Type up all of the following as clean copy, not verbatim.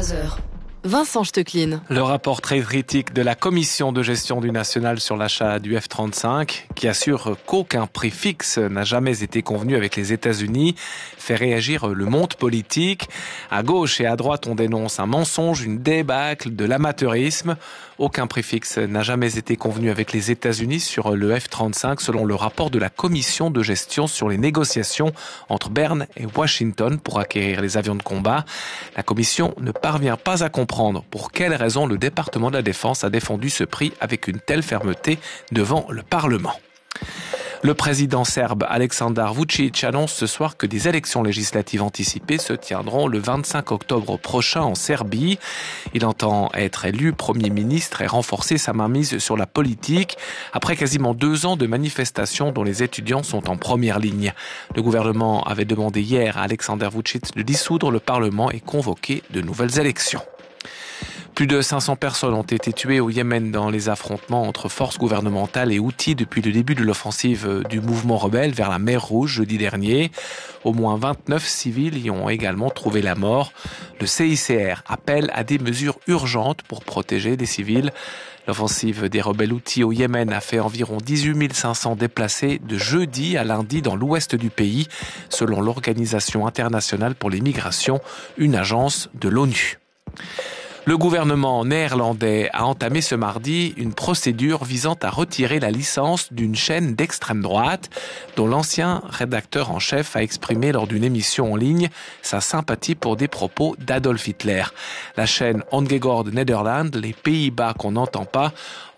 23h. Vincent Stecklin. Le rapport très critique de la commission de gestion du national sur l'achat du F-35, qui assure qu'aucun prix fixe n'a jamais été convenu avec les États-Unis, fait réagir le monde politique. À gauche et à droite, on dénonce un mensonge, une débâcle, de l'amateurisme. Aucun prix fixe n'a jamais été convenu avec les États-Unis sur le F-35, selon le rapport de la commission de gestion sur les négociations entre Berne et Washington pour acquérir les avions de combat. La commission ne parvient pas à comprendre pour quelles raisons le département de la Défense a défendu ce prix avec une telle fermeté devant le Parlement. Le président serbe Aleksandar Vučić annonce ce soir que des élections législatives anticipées se tiendront le 25 octobre prochain en Serbie. Il entend être élu Premier ministre et renforcer sa mainmise sur la politique après quasiment 2 ans de manifestations dont les étudiants sont en première ligne. Le gouvernement avait demandé hier à Aleksandar Vučić de dissoudre le Parlement et convoquer de nouvelles élections. Plus de 500 personnes ont été tuées au Yémen dans les affrontements entre forces gouvernementales et Houthis depuis le début de l'offensive du mouvement rebelle vers la mer Rouge jeudi dernier. Au moins 29 civils y ont également trouvé la mort. Le CICR appelle à des mesures urgentes pour protéger les civils. L'offensive des rebelles Houthis au Yémen a fait environ 18 500 déplacés de jeudi à lundi dans l'ouest du pays, selon l'Organisation internationale pour les migrations, une agence de l'ONU. Le gouvernement néerlandais a entamé ce mardi une procédure visant à retirer la licence d'une chaîne d'extrême droite dont l'ancien rédacteur en chef a exprimé lors d'une émission en ligne sa sympathie pour des propos d'Adolf Hitler. La chaîne Ongehoord Nederland, les Pays-Bas qu'on n'entend pas,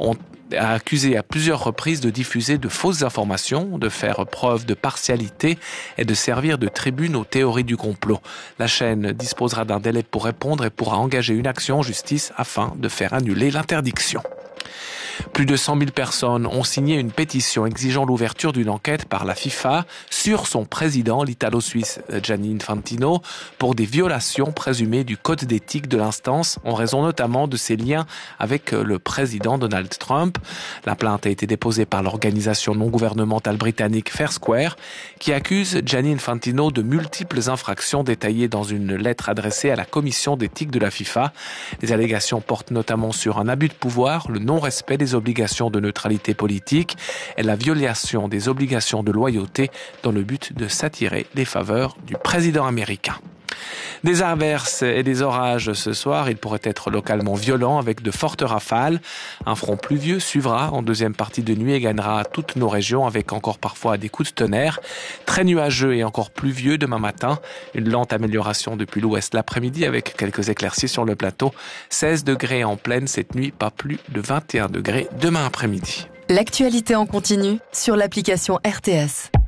a accusé à plusieurs reprises de diffuser de fausses informations, de faire preuve de partialité et de servir de tribune aux théories du complot. La chaîne disposera d'un délai pour répondre et pourra engager une action en justice afin de faire annuler l'interdiction. Plus de 100 000 personnes ont signé une pétition exigeant l'ouverture d'une enquête par la FIFA sur son président, l'Italo-Suisse Gianni Infantino, pour des violations présumées du code d'éthique de l'instance, en raison notamment de ses liens avec le président Donald Trump. La plainte a été déposée par l'organisation non gouvernementale britannique Fair Square, qui accuse Gianni Infantino de multiples infractions détaillées dans une lettre adressée à la commission d'éthique de la FIFA. Les allégations portent notamment sur un abus de pouvoir, le non-respect des obligations de neutralité politique et la violation des obligations de loyauté dans le but de s'attirer les faveurs du président américain. Des averses et des orages ce soir, il pourrait être localement violent avec de fortes rafales. Un front pluvieux suivra en deuxième partie de nuit et gagnera toutes nos régions avec encore parfois des coups de tonnerre. Très nuageux et encore pluvieux demain matin. Une lente amélioration depuis l'ouest l'après-midi avec quelques éclaircies sur le plateau. 16 degrés en pleine cette nuit, pas plus de 21 degrés demain après-midi. L'actualité en continu sur l'application RTS.